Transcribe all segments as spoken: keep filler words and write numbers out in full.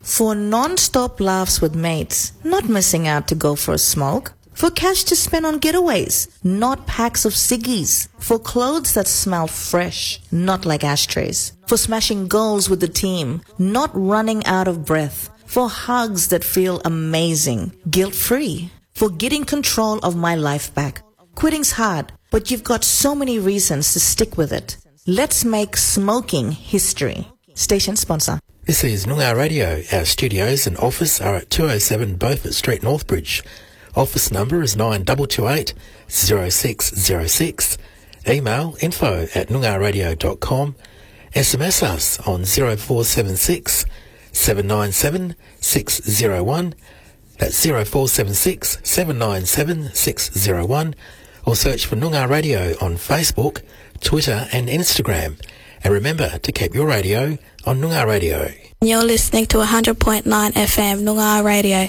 For non-stop laughs with mates, not missing out to go for a smoke. For cash to spend on getaways, not packs of ciggies. For clothes that smell fresh, not like ashtrays. For smashing goals with the team, not running out of breath. For hugs that feel amazing, guilt-free. For getting control of my life back. Quitting's hard, but you've got so many reasons to stick with it. Let's make smoking history. Station sponsor. This is Noongar Radio. Our studios and office are at two oh seven Beaufort Street, Northbridge. Office number is nine two two eight, zero six zero six. Email info at noongar radio dot com. S M S us on zero four seven six, seven nine seven, six zero one. That's zero four seven six, seven nine seven, six zero one. Or search for Noongar Radio on Facebook, Twitter and Instagram. And remember to keep your radio on Noongar Radio. You're listening to one hundred point nine F M Noongar Radio.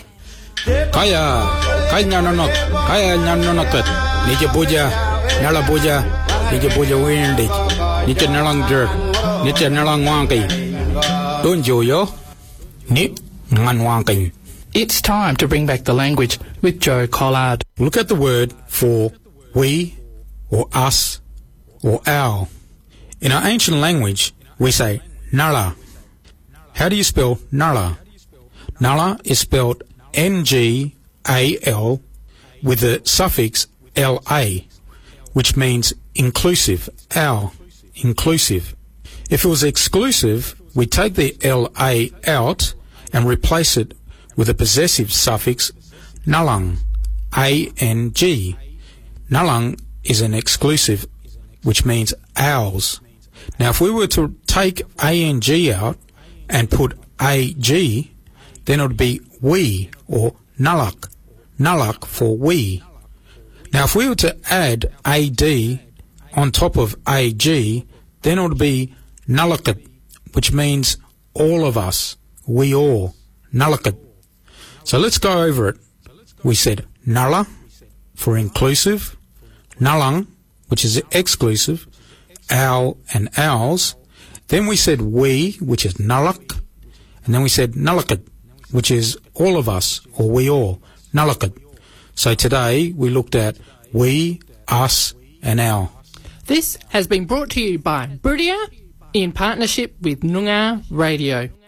Kaya, kaya nanonok, kaya nanonokot. Nije puja, nala puja, nije puja windy, nije nalang jerk, nije nalang wanky. Don't you yo? Ni ngan wanky. It's time to bring back the language with Joe Collard. Look at the word for we, or us, or our. In our ancient language, we say nala. How do you spell nala? Nala is spelled N G A L with the suffix L A, which means inclusive, our, inclusive. If it was exclusive, we take the L A out and replace it with a possessive suffix nalang, A N G. Nalang is an exclusive, which means ours. Now, if we were to take A N G out and put A G, then it would be we, or nalak, nalak for we. Now, if we were to add A D on top of A G, then it would be nalakat, which means all of us, we all, nalakat. So let's go over it. We said nala for inclusive, nalang, which is exclusive, our and ours. Then we said we, which is nalak, and then we said nalakat, which is all of us, or we all, nalakat. So today we looked at we, us, and our. This has been brought to you by Brudia in partnership with Noongar Radio.